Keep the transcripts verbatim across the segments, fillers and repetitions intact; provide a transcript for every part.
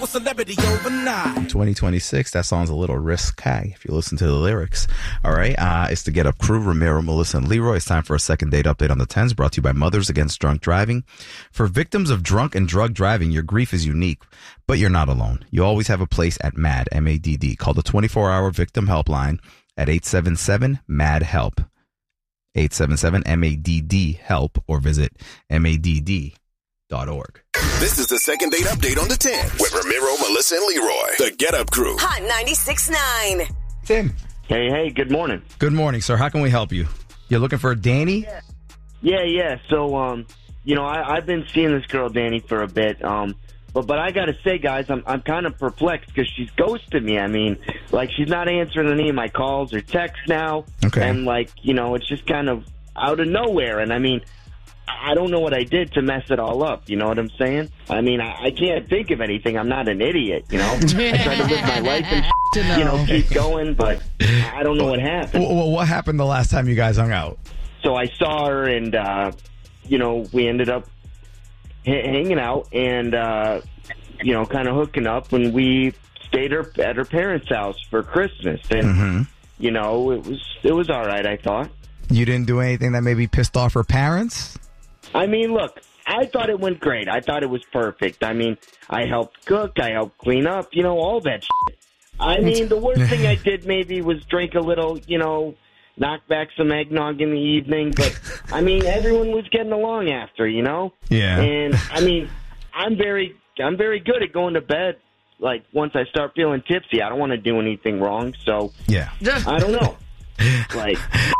Celebrity overnight. twenty twenty-six, that song's a little risque if you listen to the lyrics. All right, uh, it's the Get Up Crew, Ramiro, Melissa, and Leroy. It's time for a second date update on the tens, brought to you by Mothers Against Drunk Driving. For victims of drunk and drug driving, your grief is unique, but you're not alone. You always have a place at MADD, M A D D. Call the twenty-four hour victim helpline at eight seven seven, M A D D, HELP, eight seven seven, M A D D, HELP, or visit M A D D dot org. This is the second date update on the ten with Ramiro, Melissa, and Leroy. The Get Up Crew. Hot ninety-six point nine. Tim. Hey, hey, good morning. Good morning, sir. How can we help you? You're looking for Danny? Yeah, yeah. yeah. So, um, you know, I, I've been seeing this girl, Danny, for a bit. Um, but but I got to say, guys, I'm I'm kind of perplexed because she's ghosted me. I mean, like, she's not answering any of my calls or texts now. Okay. And, like, you know, it's just kind of out of nowhere. And, I mean, I don't know what I did to mess it all up. You know what I'm saying? I mean, I, I can't think of anything. I'm not an idiot, you know? I try to live my life and, you know, keep going, but I don't know what happened. Well, what happened the last time you guys hung out? So I saw her, and, uh, you know, we ended up h- hanging out and, uh, you know, kind of hooking up, and we stayed her, at her parents' house for Christmas. And, Mm-hmm. you know, it was it was all right, I thought. You didn't do anything that maybe pissed off her parents? I mean, look, I thought it went great. I thought it was perfect. I mean, I helped cook. I helped clean up, you know, all that shit. I mean, the worst thing I did maybe was drink a little, you know, knock back some eggnog in the evening. But, I mean, everyone was getting along after, you know? Yeah. And, I mean, I'm very, I'm very good at going to bed. Like, once I start feeling tipsy, I don't want to do anything wrong. So, Yeah. I don't know. Like,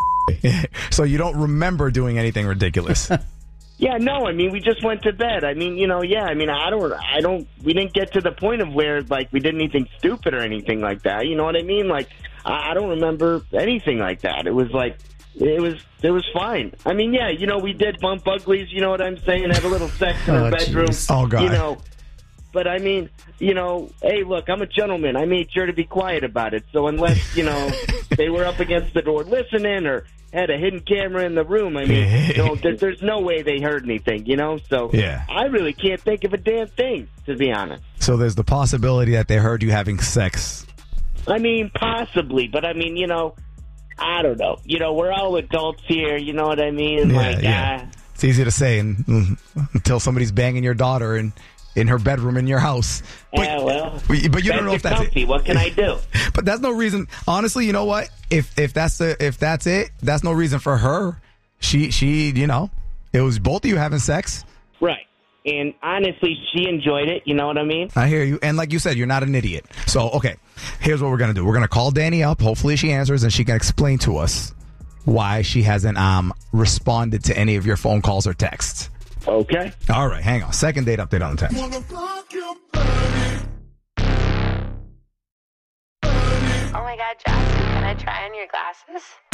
So you don't remember doing anything ridiculous? yeah, no, I mean, we just went to bed. I mean, you know, yeah, I mean, I don't, I don't, we didn't get to the point of where, like, we did anything stupid or anything like that. You know what I mean? Like, I I don't remember anything like that. It was like, it was, it was fine. I mean, yeah, you know, we did bump uglies, you know what I'm saying? Have a little sex in Oh, our bedroom. jeez. Oh, God. You know, but I mean, you know, hey, look, I'm a gentleman. I made sure to be quiet about it. So unless, you know, they were up against the door listening or had a hidden camera in the room, I mean, you know, there, there's no way they heard anything, you know? So Yeah. I really can't think of a damn thing, to be honest. So there's the possibility that they heard you having sex. I mean, possibly, but I mean, you know, I don't know. You know, we're all adults here, you know what I mean? Yeah, like, yeah. uh, It's easy to say and, mm, until somebody's banging your daughter in, in her bedroom in your house. But, yeah, well, but you don't know if beds are that's comfy. it. What can I do? But that's no reason. Honestly, you know what? If if that's the if that's it, that's no reason for her. She she, you know, it was both of you having sex. Right. And honestly, she enjoyed it. You know what I mean? I hear you. And like you said, you're not an idiot. So, okay, here's what we're going to do. We're going to call Danny up. Hopefully she answers and she can explain to us why she hasn't um responded to any of your phone calls or texts. Okay. All right, hang on. Second date update on the text. Oh my God, Jackson, can I try on your glasses?